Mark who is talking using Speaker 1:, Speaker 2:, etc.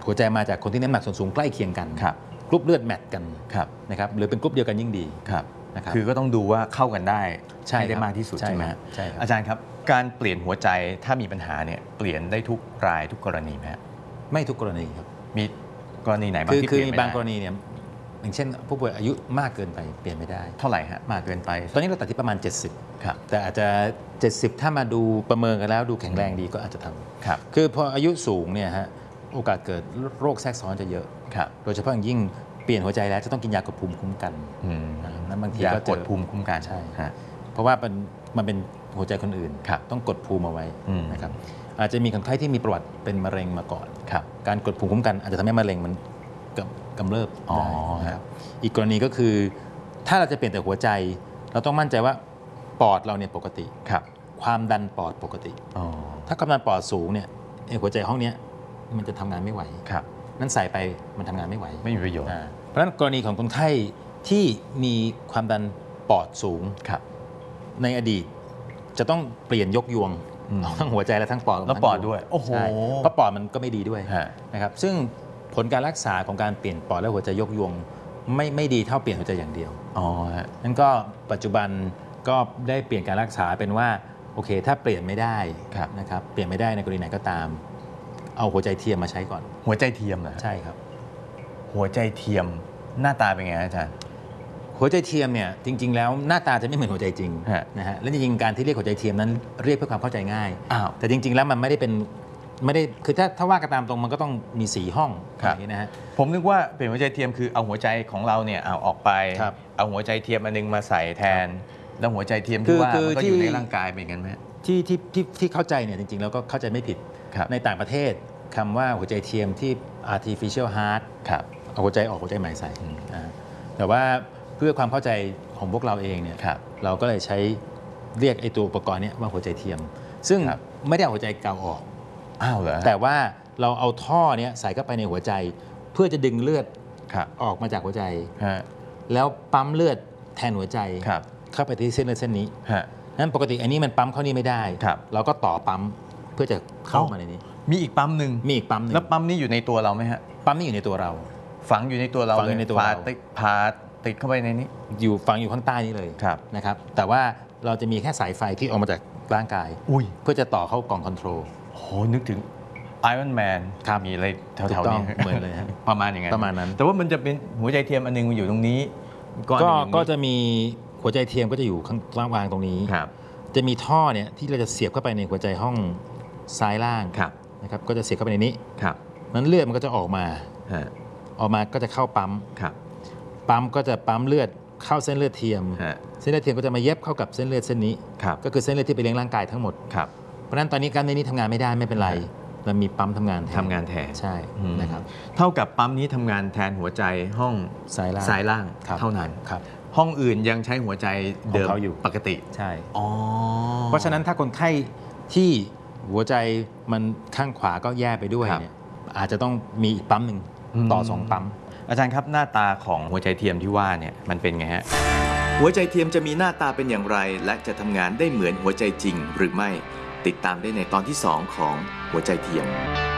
Speaker 1: หัวใจมาจากคนที่น้ำหนักส่วนสูงใกล้เคียงกันกรุ๊ปเลือดแมทกันนะครับหรือเป็นกรุ๊ปเดียวกันยิ่งดี
Speaker 2: นะครับคือก็ต้องดูว่าเข้ากันได้ให้ได้มากที่สุดใช่ไหม
Speaker 1: ใช่ครับ
Speaker 2: อาจารย์ครับการเปลี่ยนหัวใจถ้ามีปัญหาเนี่ยเปลี่ยนได้ทุกรายทุกกรณีไหม
Speaker 1: ไม่ทุกกรณีครับ
Speaker 2: มีกรณีไหนบ้างที่เปลี่ยนไม่ได้
Speaker 1: คือบางกรณีเนี่ยอย่างเช่นผู้ป่วยอายุมากเกินไปเปลี่ยนไม่ได้
Speaker 2: เท่าไหร่ฮะมากเกินไป
Speaker 1: ตอนนี้เราตัดที่ประมาณ70ครับแต่อาจจะ70ถ้ามาดูประเมินกันแล้วดูแข็งแรงดีก็อาจจะทำ
Speaker 2: ครับ
Speaker 1: คือพออายุสูงเนี่ยฮะโอกาสเกิดโรคแทรกซ้อนจะเยอะโดยเฉพาะอย่างยิ่งเปลี่ยนหัวใจแล้วจะต้องกินยากดภูมิคุ้มกัน
Speaker 2: นั้นบางทีก็กดภูมิคุ้มกัน
Speaker 1: ใช่เพราะว่ามันเป็นหัวใจคนอื่นต้องกดภูมิเอาไว้นะครับอาจจะมีคนไข้ที่มีประวัติเป็นมะเร็งมาก่อนการกดภูมิคุ้มกันอาจจะทำให้มะเร็งมันกำเริบได้นะครับอีกกรณีก็คือถ้าเราจะเปลี่ยนแต่หัวใจเราต้องมั่นใจว่าปอดเราเนี่ยปกติความดันปอดปกติถ้าความดันปอดสูงเนี่ยหัวใจห้องนี้มันจะทำงานไม่ไหวนั้นใส่ไปมันทำงานไม่ไหว
Speaker 2: ไม่มีประโยชน์
Speaker 1: เพราะฉะนั้นกรณีของคนไข้ที่มีความดันปอดสูงในอดีตจะต้องเปลี่ยนยกยวงทั้งหัวใจและทั้งปอด
Speaker 2: แล้วปอดด้วยโอ้โห
Speaker 1: เพราะปอดมันก็ไม่ดีด้วยนะครับซึ่งผลการรักษาของการเปลี่ยนปอดและหัวใจยกยวงไม่ดีเท่าเปลี่ยนหัวใจอย่างเดียวนั้นก็ปัจจุบันก็ได้เปลี่ยนการรักษาเป็นว่าโอเคถ้าเปลี่ยนไม่ได้นะครับเปลี่ยนไม่ได้ในกรณีไหนก็ตามเอาหัวใจเทียมมาใช้ก่อน
Speaker 2: หัวใจเทียมนะ
Speaker 1: ใช่ครับ
Speaker 2: หัวใจเทียมหน้าตาเป็นไงอาจารย์
Speaker 1: หัวใจเทียมเนี่ยจริงๆแล้วหน้าตาจะไม่เหมือนหัวใจจริงนะฮะและจริงๆการที่เรียกหัวใจเทียมนั้นเรียกเพื่อความเข้าใจง่ายแต่จริงๆแล้วมันไม่ได้คือถ้าว่ากันตามตรงมันก็ต้องมี4ห้องอย่างนี้นะฮะ
Speaker 2: ผมนึกว่าเป็นหัวใจเทียมคือเอาหัวใจของเราเนี่ยเอาออกไปเอาหัวใจเทียมอันนึงมาใส่แทนแล้วหัวใจเทียมที่ว่ามันก็อยู่ในร่างกายเป็นกันไหม
Speaker 1: ที่เข้าใจเนี่ยจริงๆแล้วก็เข้าใจไม่ผิดในต่างประเทศคำว่าหัวใจเทียมที่ artificial heart เอาหัวใจออกหัวใจใหม่ใส่แต่ว่าเพื่อความเข้าใจของพวกเราเองเนี่ยเราก็เลยใช้เรียกไอ้ตัวอุปกรณ์นี้ว่าหัวใจเทียมซึ่งไม่ได้เอาหัวใจเก่าออกแต่ว่าเราเอาท่อนี้ใส่เข้าไปในหัวใจเพื่อจะดึงเลือดออกมาจากหัวใจแล้วปั๊มเลือดแทนหัวใจเข้าไปที่เส้นเลือดเส้นนี้นั้นปกติอันนี้มันปั๊มเข้านี่ไม่ได้เราก็ต่อปั๊มเพื่อจะเข้ามาในนี้
Speaker 2: มีอีกปั๊มหนึ่งแล้วปั๊มนี้อยู่ในตัวเราไหมฮะ
Speaker 1: ปั๊มนี้อยู่ในตัวเรา
Speaker 2: ฝังอยู่ในตัวเราเลยพาติดเข้าไปในนี้
Speaker 1: อยู่ฝังอยู่ข้างใต้นี้เลยนะครับแต่ว่าเราจะมีแค่สายไฟที่ออกมาจากร่างกายเพื่อจะต่อเข้ากล่องคอนโทรล
Speaker 2: โอ้โหนึกถึงไอรอนแมนมีอะไรแถวๆนี้
Speaker 1: เหมือนเลย
Speaker 2: ประมาณอย่าง
Speaker 1: นั้น
Speaker 2: แต่ว่ามันจะเป็นหัวใจเทียมอันนึงอยู่ตรงนี้
Speaker 1: ก็จะมีหัวใจเทียมก็จะอยู่ข้างล่างวางตรงนี้จะมีท่อเนี่ยที่เราจะเสียบเข้าไปในหัวใจห้องซ้ายล่างนะครับก็จะเสียบเข้าไปในนี้นั้นเลือดมันก็จะออกมาก็จะเข้าปั๊มก็จะปั๊มเลือดเข้าเส้นเลือดเทียมเส้นเลือดเทียมก็จะมาเย็บเข้ากับเส้นเลือดเส้นนี้ก็คือเส้นเลือดที่ไปเลี้ยงร่างกายทั้งหมดเพราะฉะนั้นตอนนี้กล้ามเนื้อนี้ทำงานไม่ได้ไม่เป็นไรเรามีปั๊มทำงานแทนใช่นะครับ
Speaker 2: เท่ากับปั๊มนี้ทำงานแทนหัวใจห้องซ้ายล่างเท่านั้นห้องอื่นยังใช้หัวใจเดิมอยู่ปกติ
Speaker 1: ใช่เพราะฉะนั้นถ้าคนไข้ที่หัวใจมันข้างขวาก็แย่ไปด้วยเนี่ยอาจจะต้องมีอีกปั๊มหนึ่งต่อ2ปั๊ม
Speaker 2: อาจารย์ครับหน้าตาของหัวใจเทียมที่ว่าเนี่ยมันเป็นไงฮะ
Speaker 3: หัวใจเทียมจะมีหน้าตาเป็นอย่างไรและจะทำงานได้เหมือนหัวใจจริงหรือไม่ติดตามได้ในตอนที่2ของหัวใจเทียม